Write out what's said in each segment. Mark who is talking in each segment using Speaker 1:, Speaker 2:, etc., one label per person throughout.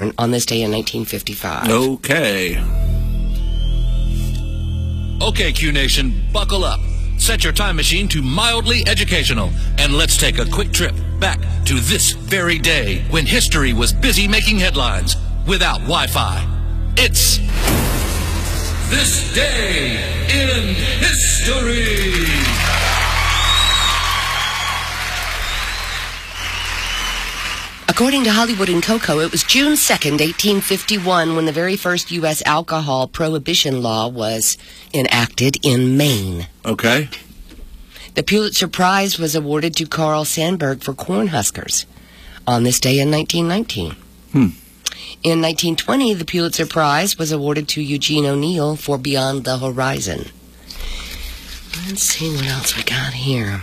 Speaker 1: born on this day in 1955.
Speaker 2: Okay.
Speaker 3: Okay, Q Nation, buckle up. Set your time machine to mildly educational, and let's take a quick trip back to this very day when history was busy making headlines without Wi-Fi. It's This Day in History.
Speaker 1: According to Hollywood and Coco, it was June 2nd, 1851, when the very first U.S. alcohol prohibition law was enacted in Maine.
Speaker 2: Okay.
Speaker 1: The Pulitzer Prize was awarded to Carl Sandburg for Cornhuskers on this day in 1919. In 1920, the Pulitzer Prize was awarded to Eugene O'Neill for Beyond the Horizon. Let's see what else we got here.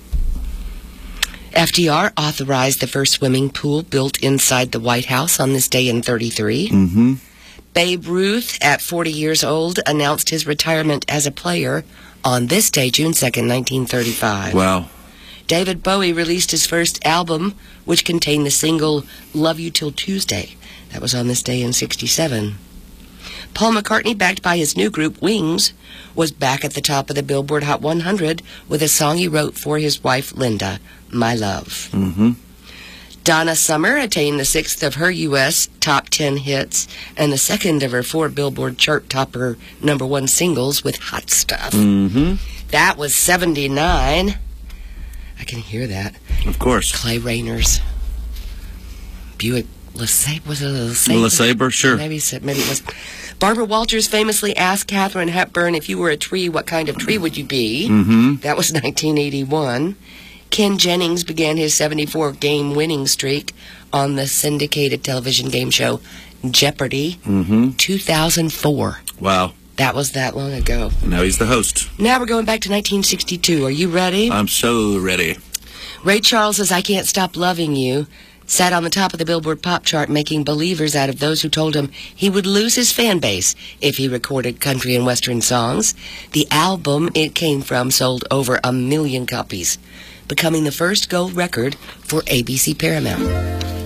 Speaker 1: FDR authorized the first swimming pool built inside the White House on this day in 1933. Babe Ruth, at 40 years old, announced his retirement as a player on this day, June 2nd, 1935.
Speaker 2: Wow.
Speaker 1: David Bowie released his first album, which contained the single Love You Till Tuesday. That was on this day in 1967. Paul McCartney, backed by his new group, Wings, was back at the top of the Billboard Hot 100 with a song he wrote for his wife, Linda, My Love. Donna Summer attained the 6th of her U.S. top 10 hits and the 2nd of her 4 Billboard chart topper #1 singles with Hot Stuff. That was 1979. I can hear that.
Speaker 2: Of course.
Speaker 1: Clay Rayner's Buick LeSabre, was it LeSabre?
Speaker 2: LeSabre, sure.
Speaker 1: Maybe it was. Barbara Walters famously asked Katharine Hepburn, if you were a tree, what kind of tree would you be? That was 1981. Ken Jennings began his 74-game winning streak on the syndicated television game show Jeopardy! 2004.
Speaker 2: Wow.
Speaker 1: That was that long ago.
Speaker 2: Now he's the host.
Speaker 1: Now we're going back to 1962. Are you ready?
Speaker 2: I'm so ready.
Speaker 1: Ray Charles's I Can't Stop Loving You sat on the top of the Billboard Pop chart, making believers out of those who told him he would lose his fan base if he recorded country and western songs. The album it came from sold over 1 million copies, becoming the first gold record for ABC Paramount.